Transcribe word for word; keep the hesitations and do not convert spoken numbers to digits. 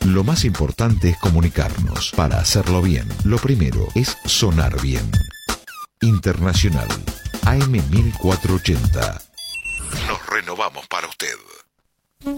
Lo más importante es comunicarnos. Para hacerlo bien, lo primero es sonar bien. Internacional, A M mil cuatrocientos ochenta. Nos renovamos para usted.